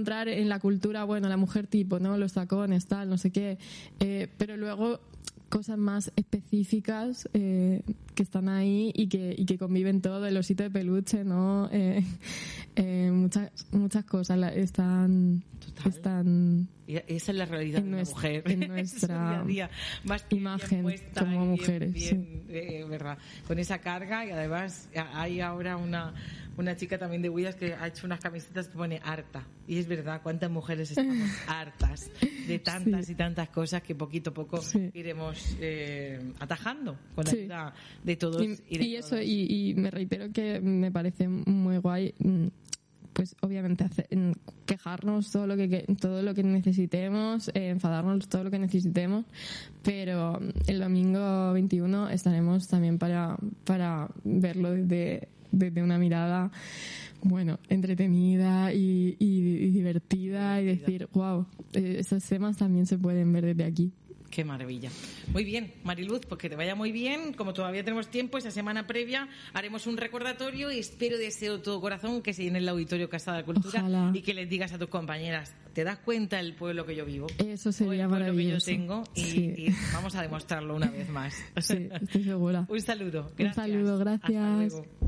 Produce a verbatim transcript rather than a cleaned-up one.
encontrar en la cultura, bueno, la mujer tipo, ¿no? Los tacones, tal, no sé qué. Eh, pero luego cosas más específicas eh, que están ahí y que y que conviven todo, el osito de peluche, ¿no? Eh, eh, muchas muchas cosas la, están Total. están Y esa es la realidad de una nuestra, mujer en nuestra día a día, más imagen como mujeres, bien, bien, eh, verdad, con esa carga. Y además hay ahora una una chica también de Huidas que ha hecho unas camisetas que pone harta, y es verdad, cuántas mujeres estamos hartas de tantas sí. y tantas cosas que poquito a poco sí. iremos eh, atajando con la sí. ayuda de todos y, y, de y eso todos. Y, y me reitero que me parece muy guay, pues obviamente hacer, quejarnos todo lo que todo lo que necesitemos, eh, enfadarnos todo lo que necesitemos, pero el domingo veintiuno estaremos también para para verlo desde desde una mirada, bueno, entretenida y, y, y divertida, y decir, wow, eh, esos temas también se pueden ver desde aquí. Qué maravilla. Muy bien, Mariluz, pues que te vaya muy bien. Como todavía tenemos tiempo, esa semana previa haremos un recordatorio y espero, deseo de todo corazón que se llene el auditorio Casa de la Cultura. Ojalá. Y que les digas a tus compañeras, ¿te das cuenta el pueblo que yo vivo? Eso sería el maravilloso. Que yo tengo y, sí. y vamos a demostrarlo una vez más. Sí, estoy segura. Un saludo. Gracias. Un saludo, gracias. Hasta luego.